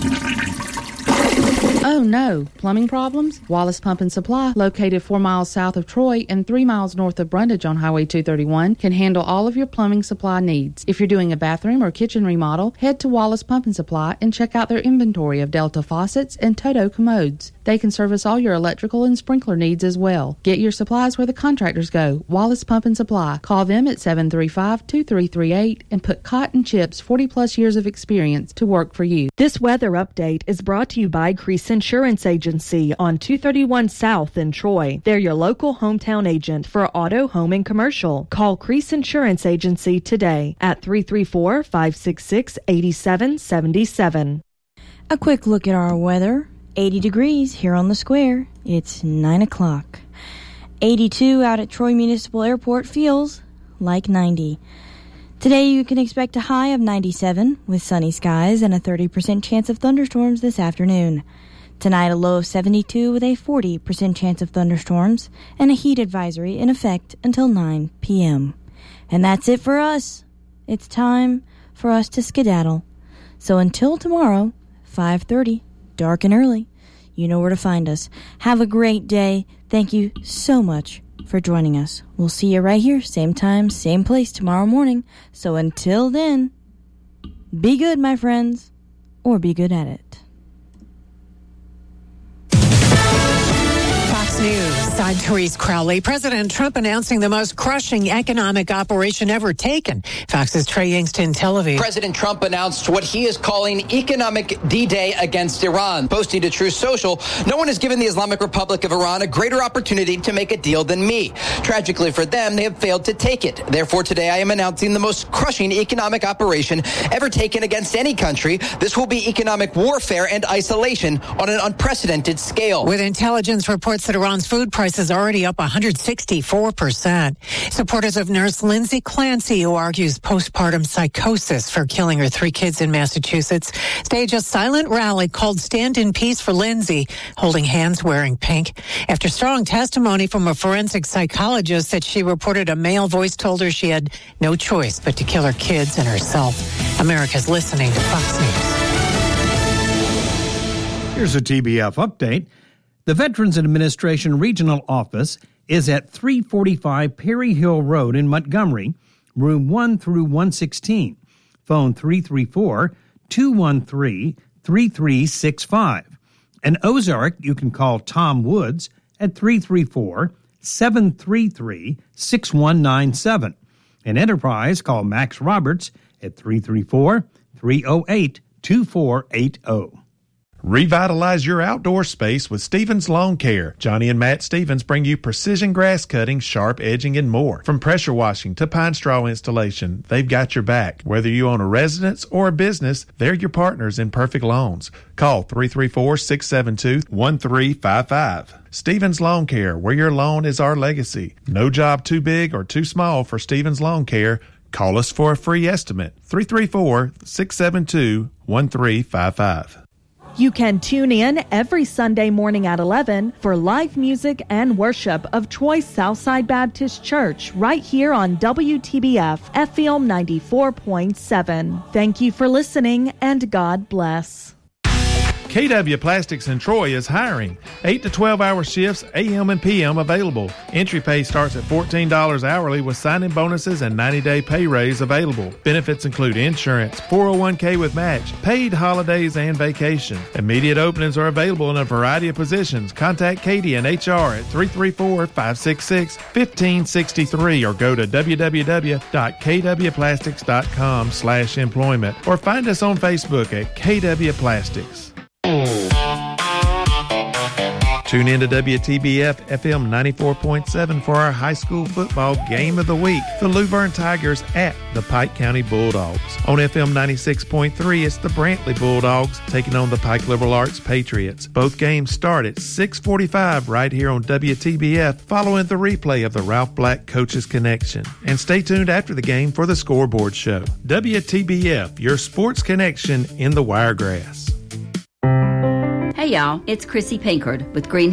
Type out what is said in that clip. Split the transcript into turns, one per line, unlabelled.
Oh no, plumbing problems? Wallace Pump and Supply, located 4 miles south of Troy and 3 miles north of Brundage on Highway 231, can handle all of your plumbing supply needs. If you're doing a bathroom or kitchen remodel, head to Wallace Pump and Supply and check out their inventory of Delta faucets and Toto commodes. They can service all your electrical and sprinkler needs as well. Get your supplies where the contractors go. Wallace Pump and Supply. Call them at 735-2338 and put Cotton Chip's 40-plus years of experience to work for you.
This weather update is brought to you by Crease Insurance Agency on 231 South in Troy. They're your local hometown agent for auto, home, and commercial. Call Crease Insurance Agency today at 334-566-8777.
A quick look at our weather. 80 degrees here on the square. It's 9 o'clock. 82 out at Troy Municipal Airport feels like 90. Today you can expect a high of 97 with sunny skies and a 30% chance of thunderstorms this afternoon. Tonight a low of 72 with a 40% chance of thunderstorms and a heat advisory in effect until 9 p.m. And that's it for us. It's time for us to skedaddle. So until tomorrow, 5:30, dark and early, you know where to find us. Have a great day. Thank you so much for joining us. We'll see you right here, same time, same place tomorrow morning. So until then, be good, my friends, or be good at it.
Fox News, I'm Therese Crowley. President Trump announcing the most crushing economic operation ever taken. Fox's Trey Yingst in Tel Aviv.
President Trump announced what he is calling economic D-Day against Iran. Posting to Truth Social, no one has given the Islamic Republic of Iran a greater opportunity to make a deal than me. Tragically for them, they have failed to take it. Therefore, today I am announcing the most crushing economic operation ever taken against any country. This will be economic warfare and isolation on an unprecedented scale.
With intelligence reports that Iran's food prices are already up 164%. Supporters of nurse Lindsay Clancy, who argues postpartum psychosis for killing her 3 kids in Massachusetts, stage a silent rally called Stand in Peace for Lindsay, holding hands wearing pink. After strong testimony from a forensic psychologist that she reported a male voice told her she had no choice but to kill her kids and herself. America's listening to Fox News.
Here's a TBF update. The Veterans Administration Regional Office is at 345 Perry Hill Road in Montgomery, room 1 through 116. Phone 334-213-3365. In Ozark, you can call Tom Woods at 334-733-6197. In Enterprise, call Max Roberts at 334-308-2480.
Revitalize your outdoor space with Stevens Lawn Care. Johnny and Matt Stevens bring you precision grass cutting, sharp edging, and more. From pressure washing to pine straw installation, they've got your back. Whether you own a residence or a business, they're your partners in perfect lawns. Call 334-672-1355. Stevens Lawn Care, where your lawn is our legacy. No job too big or too small for Stevens Lawn Care. Call us for a free estimate. 334-672-1355.
You can tune in every Sunday morning at 11 for live music and worship of Troy Southside Baptist Church right here on WTBF FM 94.7. Thank you for listening and God bless.
KW Plastics in Troy is hiring. 8 to 12-hour shifts, AM and PM available. Entry pay starts at $14 hourly with sign-in bonuses and 90-day pay raise available. Benefits include insurance, 401k with match, paid holidays, and vacation. Immediate openings are available in a variety of positions. Contact Katie and HR at 334-566-1563 or go to www.kwplastics.com/employment or find us on Facebook at KW Plastics. Tune in to WTBF FM 94.7 for our high school football game of the week. The Luverne Tigers at the Pike County Bulldogs. On FM 96.3, it's the Brantley Bulldogs taking on the Pike Liberal Arts Patriots. Both games start at 6:45 right here on WTBF, following the replay of the Ralph Black Coaches Connection. And stay tuned after the game for the scoreboard show. WTBF, your sports connection in the Wiregrass.
Hey y'all, it's Chrissy Pinkard with Green